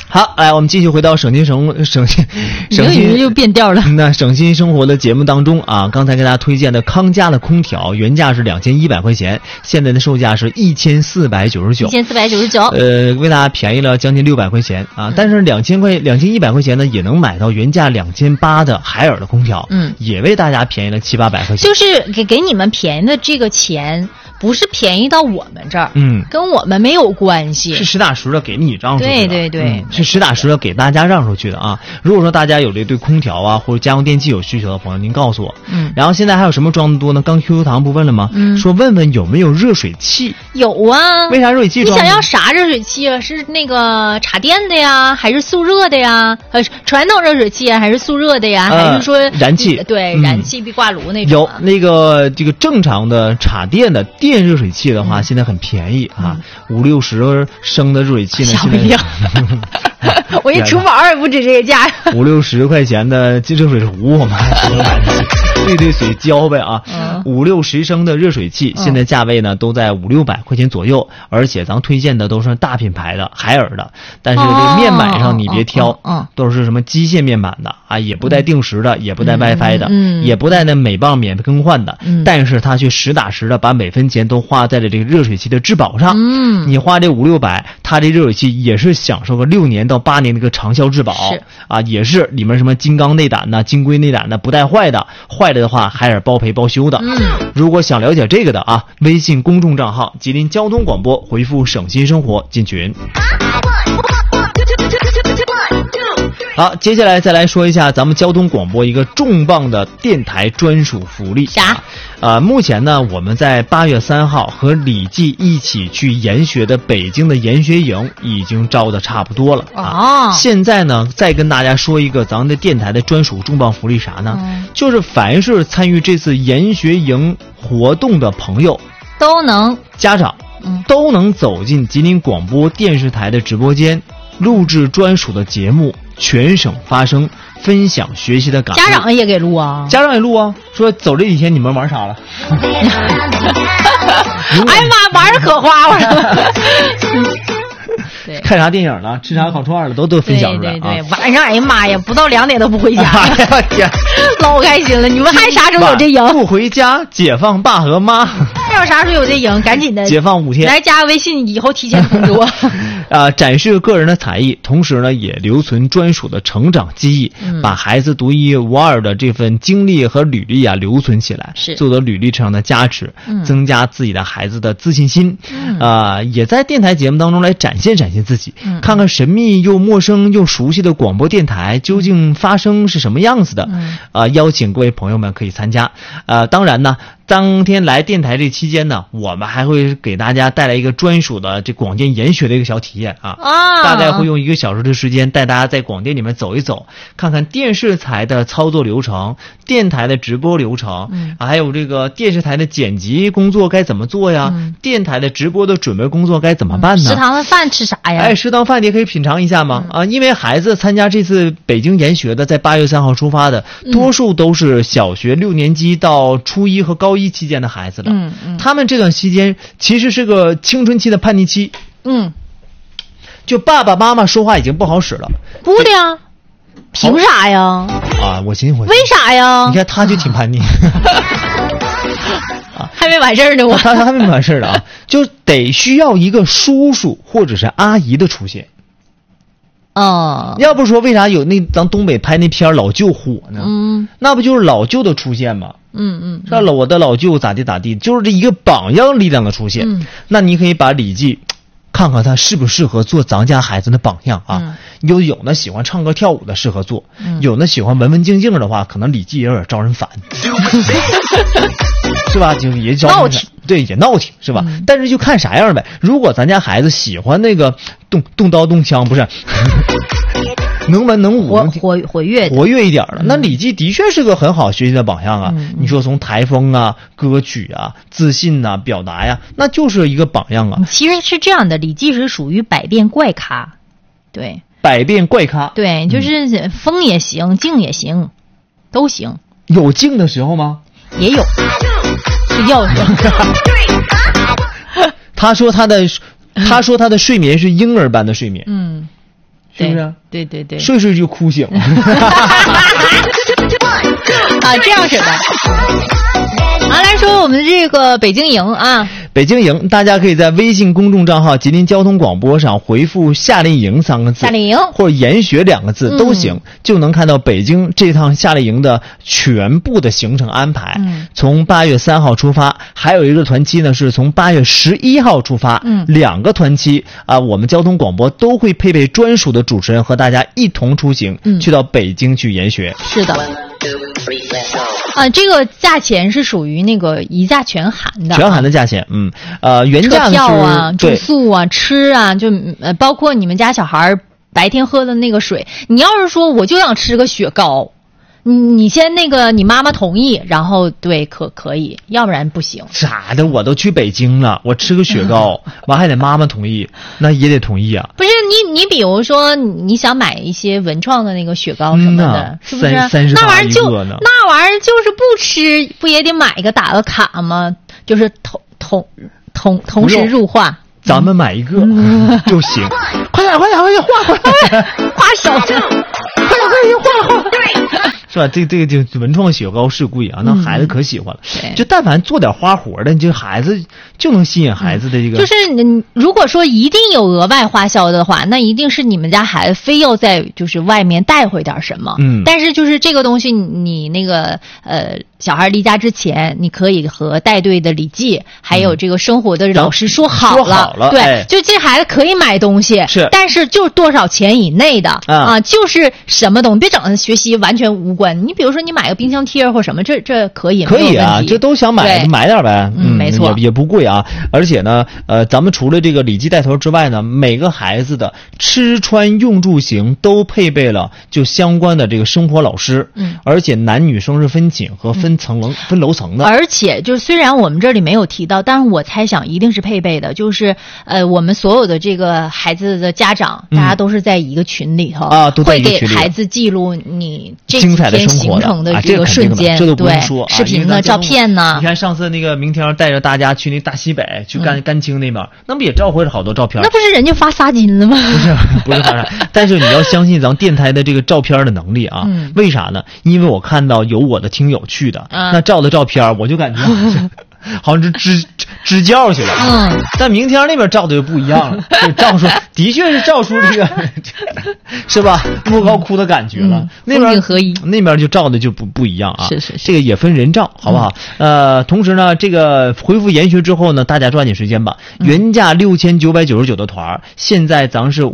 好，来，我们继续回到省心又变调了。 那省心生活的节目当中啊，刚才给大家推荐的康佳的空调，原价是2100块钱，现在的售价是1499，为大家便宜了将近600块钱啊。但是2100块钱呢，也能买到原价2800的海尔的空调，也为大家便宜了700-800块钱。 就是给你们便宜的这个钱。不是便宜到我们这儿，跟我们没有关系， 是实打实的给你让出去的， 对， 是实打实的给大家让出去的啊。如果说大家有对空调啊或者家用电器有需求的朋友，您告诉我。然后现在还有什么装的多呢？刚 QQ 糖不问了吗？说问问有没有热水器？ 有啊。为啥热水器装？ 你想要啥热水器啊？是那个插电的呀，还是速热的呀？传统热水器啊，还是速热的呀？还是说燃气？ 对，燃气壁挂炉那种。 有那个这个正常的插电的电热水器的话，现在很便宜啊，50-60升的热水器呢， 吓我一跳。我一除毛也不止这个价 ，50-60块钱的热水壶，我们还说兑水浇呗啊，5-60升的热水器，现在价位呢都在500-600块钱左右，而且咱推荐的都是大品牌的海尔的，但是这个面板上你别挑，都是什么机械面板的啊，也不带定时的，也不带 WiFi 的，也不带那每磅免费更换的，但是它却实打实的把每分钱都花在了这个热水器的质保上，你花这500-600，它这热水器也是享受个6年到8年的一个长效质保，啊，也是里面什么金刚内胆的、金龟内胆的不带坏的，坏了的话海尔包赔包修的。如果想了解这个的啊，微信公众账号吉林交通广播，回复省心生活进群。好，接下来再来说一下咱们交通广播一个重磅的电台专属福利。 啥？ 目前呢，我们在8月3号和李记一起去研学的北京的研学营已经招的差不多了啊。现在呢，再跟大家说一个咱们的电台的专属重磅福利啥呢？就是凡是参与这次研学营活动的朋友， 都能家长都能走进吉林广播电视台的直播间，录制专属的节目，全省发声，分享学习的感悟。 家长也给录啊？ 家长也录啊，说走这几天你们玩啥了？ 哎呀妈，玩的可花花了。 看啥电影了，吃啥烤串了，都分享出来。 对，晚上哎呀妈呀，不到2点都不回家。哎呀天，老开心了！你们还啥时候有这营？ 不回家，解放爸和妈。 还有啥时候有这营？赶紧的， 解放5天。 来加个微信，以后提前通知我。 展示个人的才艺，同时呢，也留存专属的成长记忆，把孩子独一无二的这份经历和履历啊留存起来，做到履历上的加持，增加自己的孩子的自信心。也在电台节目当中来展现自己，看看神秘又陌生又熟悉的广播电台究竟发声是什么样子的。邀请各位朋友们可以参加。当然呢，当天来电台这期间呢，我们还会给大家带来一个专属的这广电研学的一个小体验啊。大概会用1个小时的时间带大家在广电里面走一走，看看电视台的操作流程，电台的直播流程，还有这个电视台的剪辑工作该怎么做呀，电台的直播的准备工作该怎么办呢？ 食堂的饭吃啥呀？ 食堂饭你可以品尝一下吗？因为孩子参加这次北京研学的，在8月3号出发的，多数都是小学6年级到初1和高1期间的孩子了。他们这段期间其实是个青春期的叛逆期。就爸爸妈妈说话已经不好使了。 不的呀，凭啥呀？ 我寻思为啥呀？ 你看他就挺叛逆。 还没完事儿呢， 他还没完事儿呢啊，就得需要一个叔叔或者是阿姨的出现。要不说为啥有那咱东北拍那片老舅火呢？那不就是老舅的出现吗？我的老舅咋地，就是这一个榜样力量的出现。那你可以把李记看看他适不适合做咱家孩子的榜样啊。有那喜欢唱歌跳舞的适合做，有那喜欢文文静静的话，可能李记也有点招人烦。是吧？就也招闹挺， 对，也闹挺是吧？但是就看啥样呗。如果咱家孩子喜欢那个动刀动枪，不是能文能武， 活跃一点的，那李记的确是个很好学习的榜样啊。你说从台风啊、歌曲啊、自信啊、表达呀，那就是一个榜样啊。 其实是这样的，李记是属于百变怪咖，对， 百变怪咖， 对，就是疯也行，静也行，都行。 有静的时候吗？ 也有。睡觉的时候。他说他的睡眠是婴儿般的睡眠。 是不是？ 对对对， 睡睡就哭醒了。 啊，这样式的。好，来说我们这个北京营啊。 北京营，大家可以在微信公众账号吉林交通广播上回复夏令营3个字， 夏令营或者研学2个字都行，就能看到北京这趟夏令营的全部的行程安排。从8月3号出发，还有一个团期呢是从8月11号出发。2个团期啊，我们交通广播都会配备专属的主持人和大家一同出行，去到北京去研学。 是的。这个价钱是属于那个一价全含的， 全含的价钱，原价车票啊、住宿啊、吃啊，就包括你们家小孩白天喝的那个水。你要是说我就想吃个雪糕，你先那个你妈妈同意，然后对可以，要不然不行。 啥的，我都去北京了，我吃个雪糕，完还得妈妈同意，那也得同意啊。 不是你比如说你想买一些文创的那个雪糕什么的，是不是？那玩意儿就是不吃，不也得买一个打个卡吗？就是同时入画。 咱们买一个就行。快点画手，快点画。是吧？这个就文创雪糕是贵啊，那孩子可喜欢了。就但凡做点花活的，这孩子就能吸引孩子的这个。 就是如果说一定有额外花销的话，那一定是你们家孩子非要在就是外面带回点什么。但是就是这个东西，你那个小孩离家之前，你可以和带队的礼记还有这个生活的老师说好了，对，就这孩子可以买东西， 是， 但是就多少钱以内的啊，就是什么东西，别整学习完全无关。你比如说你买个冰箱贴或什么，这可以啊，这都想买点呗， 没错， 也不贵啊。而且呢，咱们除了这个礼记带头之外呢，每个孩子的吃穿用住行都配备了就相关的这个生活老师，而且男女生是分寝和分楼层的。 而且就是虽然我们这里没有提到，但是我猜想一定是配备的，就是我们所有的这个孩子的家长，大家都是在一个群里头啊，都在一个群里， 会给孩子记录你这精彩的天行程的这个瞬间， 这都不用说， 视频的照片呢。 你看上次那个明天带着大家去那大西北去甘青那边，那不也召回了好多照片？ 那不是人家发纱巾了吗？ 不是发纱，但是你要相信咱电台的这个照片的能力啊。为啥呢？因为我看到有我的听友去的，那照的照片，我就感觉好像是支教去了。但明天那边照的就不一样了，就照出的确是照出这个是吧？莫高窟的感觉了。那边合一， 那边就照的就不一样啊。 是， 这个也分人照，好不好？同时呢，这个恢复研学之后呢，大家抓紧时间吧。原价6999的团，现在咱是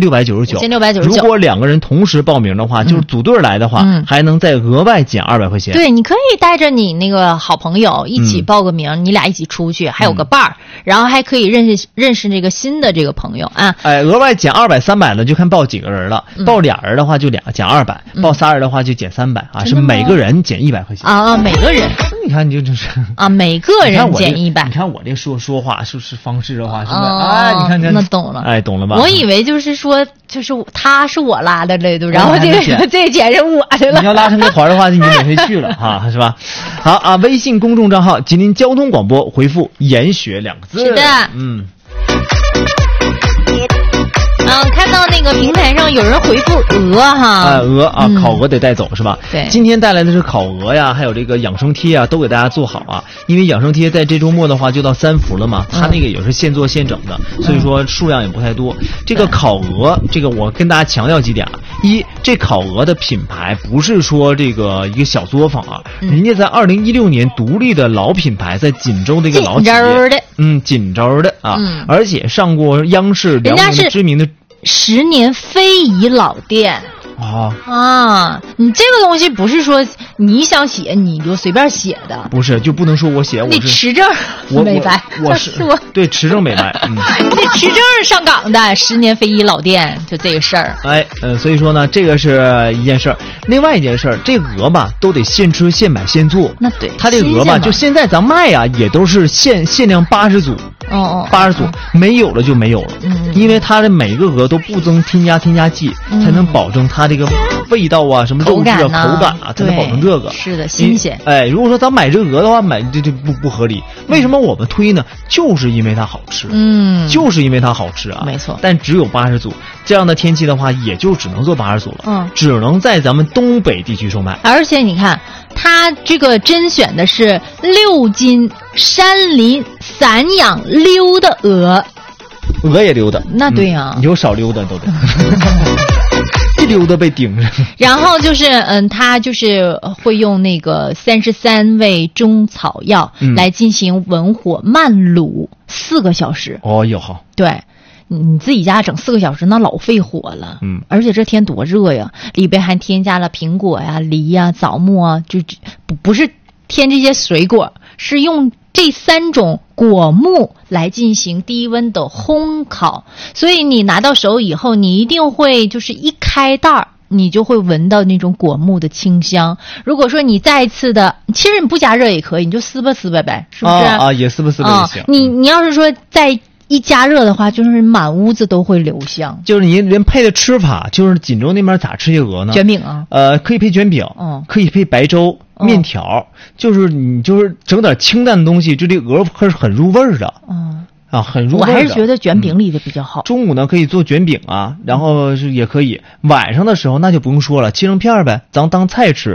5699。如果2个人同时报名的话，就是组队来的话，还能再额外减200块钱。 对，你可以带着你那个好朋友一起报个名。你俩一起出去，还有个伴儿，然后还可以认识这个新的这个朋友啊。 额外减200、300的就看报几个人了。报俩人的话就减200，报仨人的话就减300啊，是每个人减100块钱啊，每个人。 你看你就真是啊，每个人减100。 你看我这说话是方式的话，是不是？你看那懂了， 懂了吧？ 我以为就是说，就是他是我拉的来的，然后这钱是我的了。 你要拉成个团的话，你就免费去了哈，是吧？好啊，微信公众账号吉林交通广播回复研学2个字。 是的，看到那个平台上有人回复鹅哈， 鹅啊，烤鹅得带走是吧？ 对， 今天带来的是烤鹅呀，还有这个养生贴啊，都给大家做好啊。因为养生贴在这周末的话就到3伏了嘛，它那个也是现做现整的，所以说数量也不太多。这个烤鹅，这个我跟大家强调几点啊：一，这烤鹅的品牌不是说这个一个小作坊啊，人家在2016年独立的老品牌，在锦州的一个老企业，锦州的啊，而且上过央视2年的知名的 10年非遗老店。你这个东西不是说你想写你就随便写的， 不是就不能说我写，我得持证美白， 我是对持证美白， 你得持证上岗的10年非遗老店，就这个事儿。 所以说呢，这个是一件事儿。另外一件事儿，这鹅吧都得现吃现买现做。 那对， 它这鹅吧就现在咱卖啊，也都是限量80组。80组没有了就没有了，因为它的每个鹅都不增添加剂，才能保证它的这个味道啊，什么肉质啊、口感啊，才能保证这个。 是的，新鲜。 如果说咱买这鹅的话，买这不合理。为什么我们推呢？就是因为它好吃。就是因为它好吃啊。 没错。 但只有80组，这样的天气的话，也就只能做80组了。只能在咱们东北地区售卖。 而且你看，它这个甄选的是6斤山林散养溜的鹅。 鹅也溜达， 那对呀， 有少溜达都得，一溜达被盯上。 然后就是他就是会用那个33味中草药来进行文火慢卤4个小时。 哦哟好， 对，你自己家整4个小时，那老费火了。而且这天多热呀，里边还添加了苹果呀、梨呀、枣木啊，就不是添这些水果，是用这3种果木来进行低温的烘烤，所以你拿到手以后，你一定会就是一开袋你就会闻到那种果木的清香。如果说你再次的，其实你不加热也可以，你就撕吧呗，是不是？ 也撕吧也行。 你要是说再一加热的话，就是满屋子都会留香。 就是你人配的吃法，就是锦州那边咋吃这鹅呢？ 卷饼啊， 可以配卷饼，可以配白粥。面条，就是你就是整点清淡的东西，就这鹅是很入味儿的。很入味儿的。 我还是觉得卷饼里的比较好。 中午呢可以做卷饼啊，然后也可以。晚上的时候那就不用说了，切成片呗，咱当菜吃。